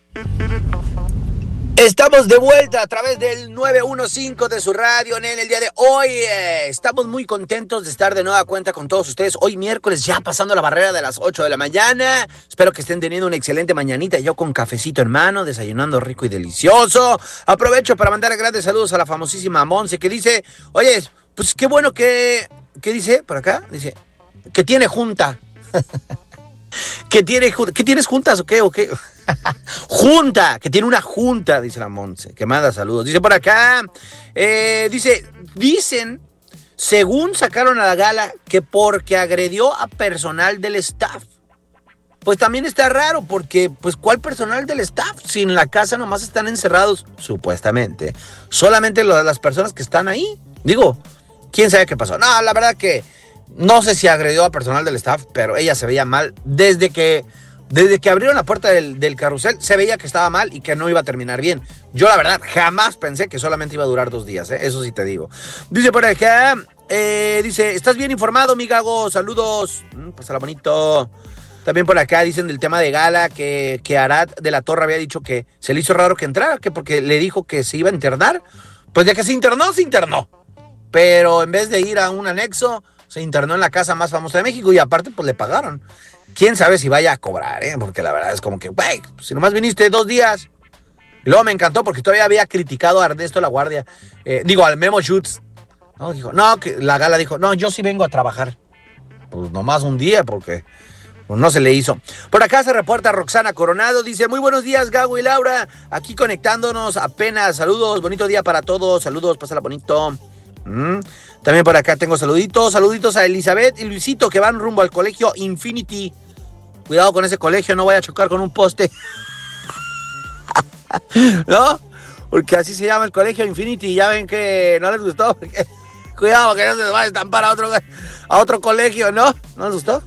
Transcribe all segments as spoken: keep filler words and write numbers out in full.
Estamos de vuelta a través del nueve uno cinco de su radio en el día de hoy. Eh, estamos muy contentos de estar de nueva cuenta con todos ustedes. Hoy miércoles, ya pasando la barrera de las ocho de la mañana. Espero que estén teniendo una excelente mañanita. Yo con cafecito en mano, desayunando rico y delicioso. Aprovecho para mandar grandes saludos a la famosísima Monse, que dice, oye, pues qué bueno que... ¿Qué dice por acá? Dice, que tiene junta. ¿Qué tiene, ¿Qué tienes juntas o qué? ¿O qué? Junta, que tiene una junta, dice la Monse, que manda saludos. Dice por acá, eh, dice, dicen, según sacaron a la gala, que porque agredió a personal del staff. Pues también está raro, porque, pues, ¿cuál personal del staff? Si en la casa nomás están encerrados, supuestamente, solamente las personas que están ahí. Digo, ¿quién sabe qué pasó? No, la verdad que no sé si agredió a personal del staff, pero ella se veía mal desde que... Desde que abrieron la puerta del, del carrusel, se veía que estaba mal y que no iba a terminar bien. Yo, la verdad, jamás pensé que solamente iba a durar dos días, ¿eh? Eso sí te digo. Dice por acá, eh, dice, ¿estás bien informado, mi Gago? Saludos. Mm, pásala bonito. También por acá dicen del tema de gala que, que Arad de la Torre había dicho que se le hizo raro que entrara, que porque le dijo que se iba a internar. Pues ya que se internó, se internó. Pero en vez de ir a un anexo, se internó en la casa más famosa de México y aparte, pues le pagaron. Quién sabe si vaya a cobrar, ¿eh? Porque la verdad es como que, güey, si nomás viniste dos días. Y luego me encantó porque todavía había criticado a Ernesto La Guardia. Eh, digo, al Memo Schutz. No, dijo, no, que la gala dijo, no, yo sí vengo a trabajar. Pues nomás un día porque pues, no se le hizo. Por acá se reporta Roxana Coronado. Dice, muy buenos días, Gago y Laura. Aquí conectándonos apenas. Saludos, bonito día para todos. Saludos, pásala bonito. Mm. También por acá tengo saluditos, saluditos a Elizabeth y Luisito que van rumbo al colegio Infinity. Cuidado con ese colegio, no vaya a chocar con un poste. ¿No? Porque así se llama el colegio Infinity y ya ven que no les gustó. Porque... Cuidado que no se les va a estampar a otro, a otro colegio, ¿no? ¿No les gustó?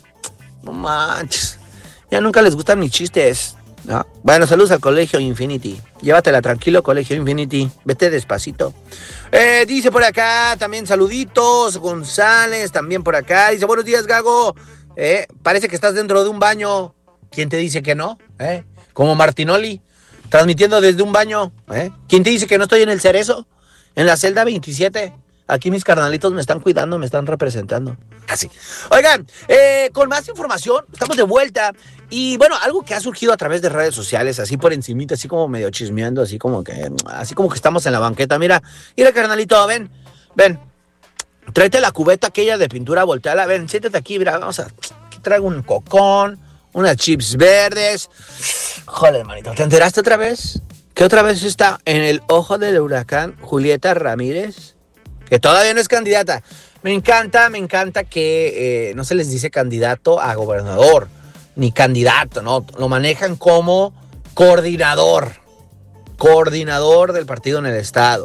No manches. Ya nunca les gustan mis chistes. ¿No? Bueno, saludos al colegio Infinity. Llévatela tranquilo, colegio Infinity. Vete despacito. Eh, dice por acá también saluditos. González también por acá. Dice, buenos días, Gago. Eh, parece que estás dentro de un baño. ¿Quién te dice que no? ¿Eh? Como Martinoli, transmitiendo desde un baño. ¿Eh? ¿Quién te dice que no estoy en el Cerezo? En la celda veintisiete. Aquí mis carnalitos me están cuidando, me están representando. Así. Oigan, eh, con más información, estamos de vuelta. Y bueno, algo que ha surgido a través de redes sociales, así por encimita, así como medio chismeando, así como que, así como que estamos en la banqueta. Mira, mira, carnalito, ven, ven. Tráete la cubeta aquella de pintura volteada. Ven, siéntate aquí, mira, vamos a... Aquí traigo un cocón, unas chips verdes. Joder, manito, ¿te enteraste otra vez? Que otra vez está en el ojo del huracán Julieta Ramírez, que todavía no es candidata. Me encanta, me encanta que eh, no se les dice candidato a gobernador, ni candidato, ¿no? Lo manejan como coordinador, coordinador del partido en el estado.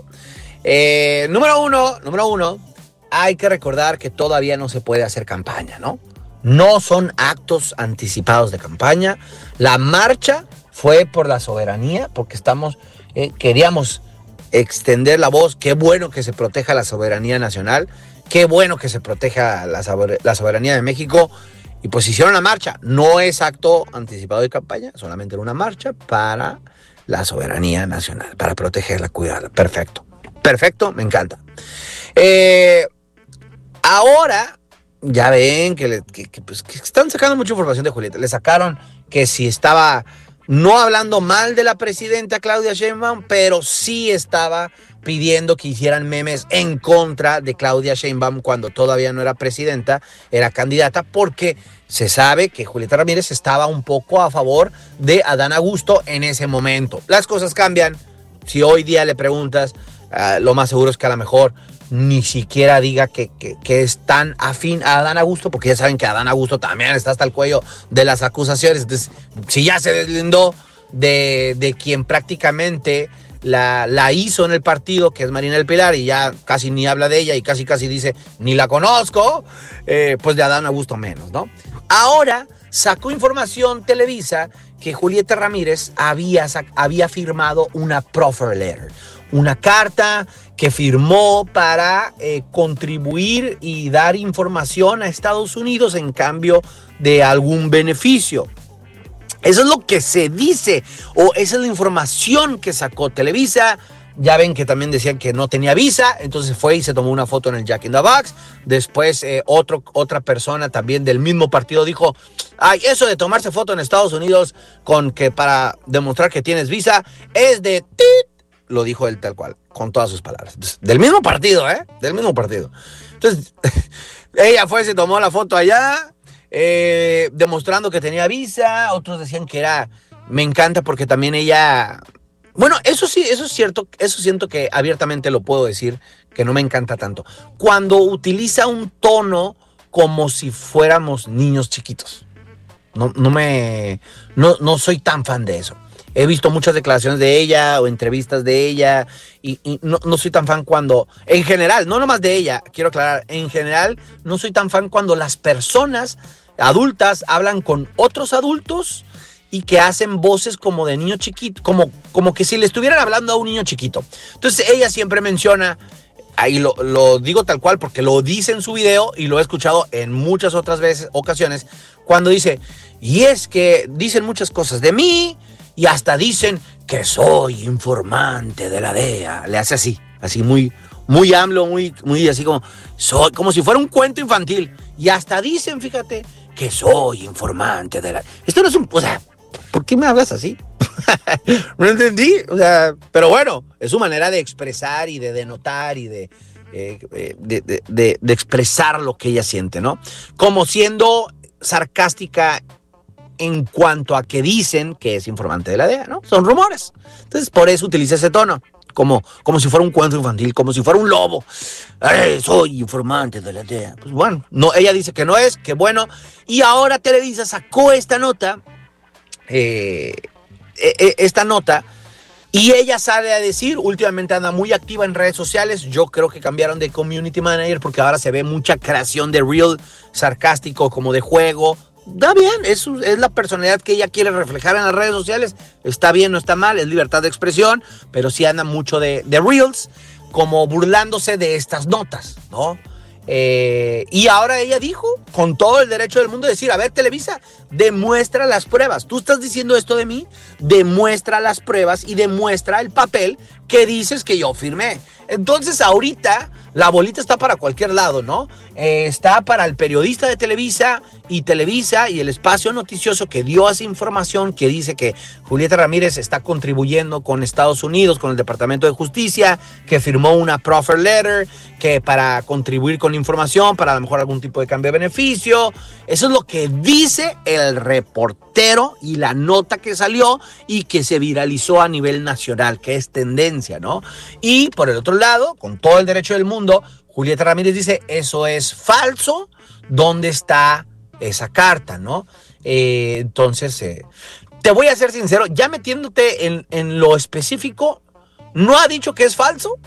Eh, número uno, número uno, hay que recordar que todavía no se puede hacer campaña, ¿no? No son actos anticipados de campaña. La marcha fue por la soberanía, porque estamos, eh, queríamos extender la voz. Qué bueno que se proteja la soberanía nacional, qué bueno que se proteja la, sober- la soberanía de México. Y pues hicieron la marcha. No es acto anticipado de campaña, solamente era una marcha para la soberanía nacional, para protegerla, cuidarla. Perfecto, perfecto, me encanta. Eh, ahora, ya ven que, le, que, que, pues, que están sacando mucha información de Julieta. Le sacaron que si estaba... no hablando mal de la presidenta Claudia Sheinbaum, pero sí estaba pidiendo que hicieran memes en contra de Claudia Sheinbaum cuando todavía no era presidenta, era candidata, porque se sabe que Julieta Ramírez estaba un poco a favor de Adán Augusto en ese momento. Las cosas cambian. Si hoy día le preguntas, uh, lo más seguro es que a lo mejor ni siquiera diga que, que, que es tan afín a Adán Augusto, porque ya saben que Adán Augusto también está hasta el cuello de las acusaciones. Entonces, si ya se deslindó de, de quien prácticamente la, la hizo en el partido, que es Marina del Pilar, y ya casi ni habla de ella y casi casi dice, ni la conozco, eh, pues de Adán Augusto menos, ¿no? Ahora sacó información Televisa que Julieta Ramírez había, había firmado una proffer letter, una carta que firmó para eh, contribuir y dar información a Estados Unidos en cambio de algún beneficio. Eso es lo que se dice, o esa es la información que sacó Televisa. Ya ven que también decían que no tenía visa, entonces fue y se tomó una foto en el Jack in the Box. Después eh, otro, otra persona también del mismo partido dijo, ay, eso de tomarse foto en Estados Unidos con que para demostrar que tienes visa es de tit. Lo dijo él tal cual, con todas sus palabras. Entonces, del mismo partido, ¿eh? Del mismo partido. Entonces, ella fue, se tomó la foto allá, eh, demostrando que tenía visa. Otros decían que era, me encanta porque también ella... Bueno, eso sí, eso es cierto, eso siento que abiertamente lo puedo decir, que no me encanta tanto. Cuando utiliza un tono como si fuéramos niños chiquitos. No, no me, no, no soy tan fan de eso. He visto muchas declaraciones de ella o entrevistas de ella y, y no, no soy tan fan cuando, en general, no nomás de ella, quiero aclarar, en general no soy tan fan cuando las personas adultas hablan con otros adultos y que hacen voces como de niño chiquito, como, como que si le estuvieran hablando a un niño chiquito. Entonces ella siempre menciona, ahí lo, lo digo tal cual porque lo dice en su video y lo he escuchado en muchas otras veces, ocasiones, cuando dice, y es que dicen muchas cosas de mí y hasta dicen que soy informante de la D E A. Le hace así, así muy, muy AMLO, muy, muy así como, soy, como si fuera un cuento infantil. Y hasta dicen, fíjate, que soy informante de la... Esto no es un... O sea, ¿por qué me hablas así? No entendí, o sea, pero bueno, es su manera de expresar y de denotar y de, eh, de, de, de, de expresar lo que ella siente, ¿no? Como siendo sarcástica en cuanto a que dicen que es informante de la D E A, ¿no? Son rumores. Entonces, por eso utiliza ese tono, como, como si fuera un cuento infantil, como si fuera un lobo. Ay, soy informante de la D E A. Pues bueno, no, ella dice que no es, que bueno. Y ahora Televisa sacó esta nota, eh, eh, esta nota, y ella sale a decir, últimamente anda muy activa en redes sociales. Yo creo que cambiaron de community manager porque ahora se ve mucha creación de reel sarcástico, como de juego. Está bien, es, es la personalidad que ella quiere reflejar en las redes sociales. Está bien, no está mal, es libertad de expresión, pero sí anda mucho de, de reels, como burlándose de estas notas, ¿no? Eh, y ahora ella dijo, con todo el derecho del mundo, decir, a ver, Televisa, demuestra las pruebas. Tú estás diciendo esto de mí, demuestra las pruebas y demuestra el papel que dices que yo firmé. Entonces ahorita la bolita está para cualquier lado, ¿no? Eh, está para el periodista de Televisa y Televisa y el espacio noticioso que dio esa información que dice que Julieta Ramírez está contribuyendo con Estados Unidos, con el Departamento de Justicia, que firmó una proffer letter, que para contribuir con información, para a lo mejor algún tipo de cambio de beneficio. Eso es lo que dice el reportero y la nota que salió y que se viralizó a nivel nacional, que es tendencia, ¿no? Y por el otro lado, con todo el derecho del mundo, Julieta Ramírez dice, eso es falso, ¿dónde está esa carta, no? Eh, entonces, eh, te voy a ser sincero, ya metiéndote en, en lo específico, no ha dicho que es falso,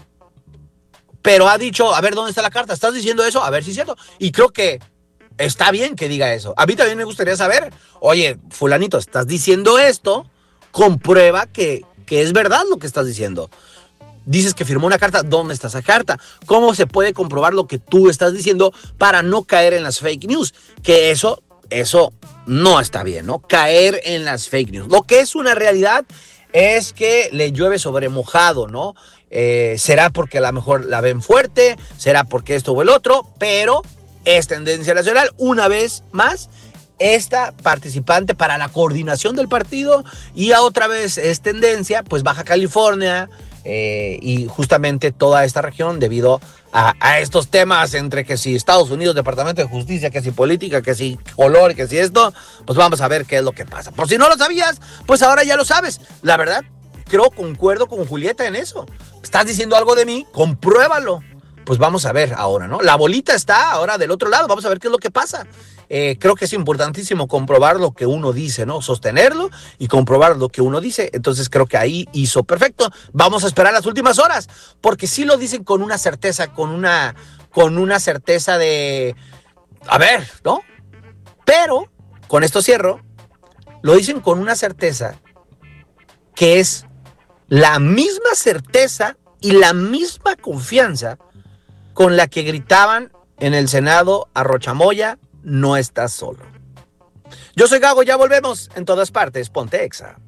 pero ha dicho, a ver, ¿dónde está la carta? ¿Estás diciendo eso? A ver si es cierto. Y creo que está bien que diga eso. A mí también me gustaría saber, oye, fulanito, estás diciendo esto, comprueba que, que es verdad lo que estás diciendo. Dices que firmó una carta, ¿dónde está esa carta? ¿Cómo se puede comprobar lo que tú estás diciendo para no caer en las fake news? Que eso, eso no está bien, ¿no? Caer en las fake news. Lo que es una realidad es que le llueve sobre mojado, ¿no? Eh, será porque a lo mejor la ven fuerte, será porque esto o el otro, pero es tendencia nacional. Una vez más, esta participante para la coordinación del partido y a otra vez es tendencia, pues Baja California, Eh, y justamente toda esta región debido a, a estos temas entre que si Estados Unidos, Departamento de Justicia, que si política, que si color, que si esto, pues vamos a ver qué es lo que pasa. Por si no lo sabías, pues ahora ya lo sabes. La verdad, creo, concuerdo con Julieta en eso. Estás diciendo algo de mí, compruébalo. Pues vamos a ver ahora, ¿no? La bolita está ahora del otro lado, vamos a ver qué es lo que pasa. Eh, creo que es importantísimo comprobar lo que uno dice, ¿no? Sostenerlo y comprobar lo que uno dice. Entonces creo que ahí hizo perfecto. Vamos a esperar las últimas horas, porque sí lo dicen con una certeza, con una, con una certeza de, a ver, ¿no? Pero, con esto cierro, lo dicen con una certeza que es la misma certeza y la misma confianza con la que gritaban en el Senado a Rochamoya, no estás solo. Yo soy Gago, ya volvemos en todas partes. Ponte Exa.